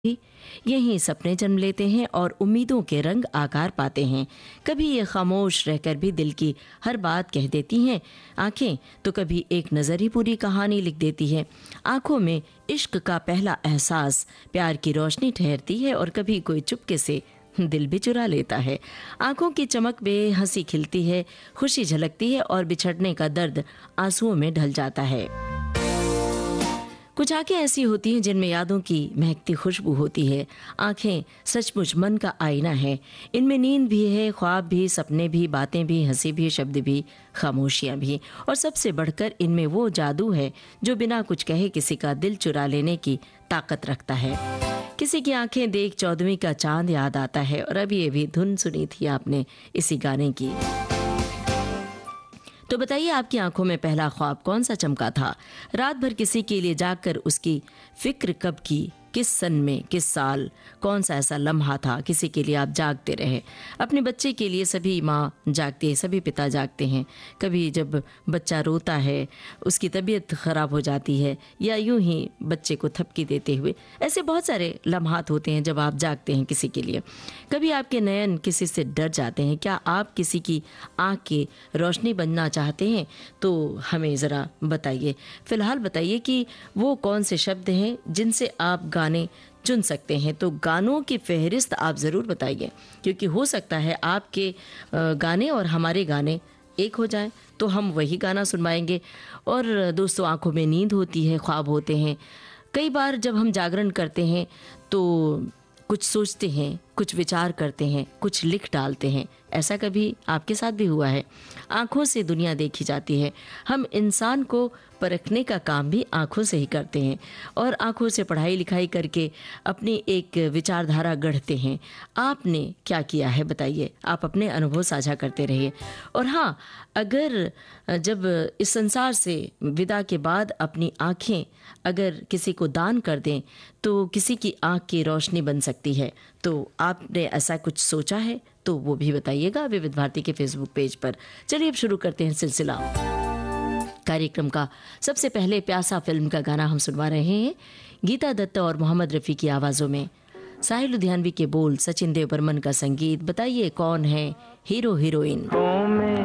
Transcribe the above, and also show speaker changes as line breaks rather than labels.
यहीं सपने जन्म लेते हैं और उम्मीदों के रंग आकार पाते हैं। कभी ये खामोश रहकर भी दिल की हर बात कह देती हैं आंखें, तो कभी एक नज़र ही पूरी कहानी लिख देती है। आंखों में इश्क का पहला एहसास प्यार की रोशनी ठहरती है और कभी कोई चुपके से दिल भी चुरा लेता है। आंखों की चमक में हंसी खिलती है, खुशी झलकती है और बिछड़ने का दर्द आंसुओं में ढल जाता है। कुछ आंखें ऐसी होती हैं जिनमें यादों की महकती खुशबू होती है। आंखें सचमुच मन का आईना है। इनमें नींद भी है, ख्वाब भी, सपने भी, बातें भी, हंसी भी, शब्द भी, खामोशियां भी, और सबसे बढ़कर इनमें वो जादू है जो बिना कुछ कहे किसी का दिल चुरा लेने की ताकत रखता है। किसी की आंखें देख 14वीं का चांद याद आता है। और अभी ये भी धुन सुनी थी आपने इसी गाने की। तो बताइए, आपकी आंखों में पहला ख्वाब कौन सा चमका था? रात भर किसी के लिए जागकर उसकी फिक्र कब की? किस सन में, किस साल, कौन सा ऐसा लम्हा था किसी के लिए आप जागते रहे? अपने बच्चे के लिए सभी माँ जागती है, सभी पिता जागते हैं। कभी जब बच्चा रोता है, उसकी तबीयत ख़राब हो जाती है, या यूं ही बच्चे को थपकी देते हुए, ऐसे बहुत सारे लम्हात होते हैं जब आप जागते हैं किसी के लिए। कभी आपके नयन किसी से डर जाते हैं। क्या आप किसी की आँख की रोशनी बनना चाहते हैं? तो हमें ज़रा बताइए। फ़िलहाल बताइए कि वो कौन से शब्द हैं जिनसे आप गाने चुन सकते हैं। तो गानों की फहरिस्त आप ज़रूर बताइए, क्योंकि हो सकता है आपके गाने और हमारे गाने एक हो जाएं, तो हम वही गाना सुनवाएंगे। और दोस्तों, आंखों में नींद होती है, ख्वाब होते हैं। कई बार जब हम जागरण करते हैं तो कुछ सोचते हैं, कुछ विचार करते हैं, कुछ लिख डालते हैं। ऐसा कभी आपके साथ भी हुआ है? आँखों से दुनिया देखी जाती है। हम इंसान को परखने का काम भी आँखों से ही करते हैं और आँखों से पढ़ाई लिखाई करके अपनी एक विचारधारा गढ़ते हैं। आपने क्या किया है बताइए, आप अपने अनुभव साझा करते रहिए। और हाँ, अगर जब इस संसार से विदा के बाद अपनी आँखें अगर किसी को दान कर दें तो किसी की आँख की रोशनी बन सकती है। तो आपने ऐसा कुछ सोचा है तो वो भी बताइएगा विविध भारती के फेसबुक पेज पर। चलिए अब शुरू करते हैं सिलसिला कार्यक्रम का। सबसे पहले प्यासा फिल्म का गाना हम सुनवा रहे हैं, गीता दत्त और मोहम्मद रफ़ी की आवाज़ों में। साहिल लुधियानवी के बोल, सचिन देव बर्मन का संगीत। बताइए कौन है हीरो हीरोइन?